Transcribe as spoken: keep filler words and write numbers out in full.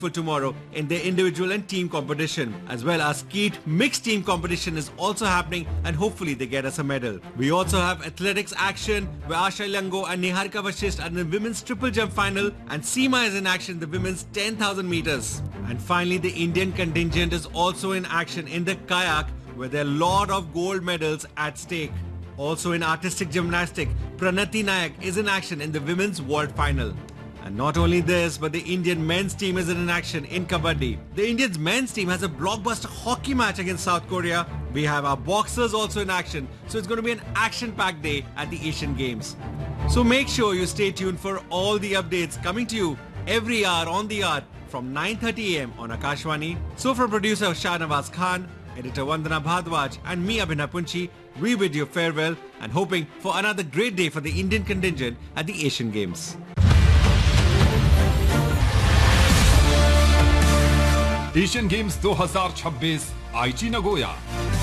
for tomorrow in their individual and team competition. As well as skeet mixed team competition is also happening and hopefully they get us a medal. We also have athletics action where Asha Lango and Niharika Vashisht are in the women's triple jump final and Seema is in action in the women's ten thousand meters. And finally the Indian contingent is also in action in the kayak where there are a lot of gold medals at stake. Also in artistic gymnastics, Pranati Nayak is in action in the women's world final. And not only this, but the Indian men's team is in action in Kabaddi. The Indian men's team has a blockbuster hockey match against South Korea. We have our boxers also in action. So it's going to be an action-packed day at the Asian Games. So make sure you stay tuned for all the updates coming to you every hour on the hour from nine thirty a m on Akashvani. So from producer Shahnawaz Khan, editor Vandana Bhadwaj and me Abhinay Punchi, we bid you farewell and hoping for another great day for the Indian contingent at the Asian Games. Asian games दो हज़ार छब्बीस आईची Nagoya.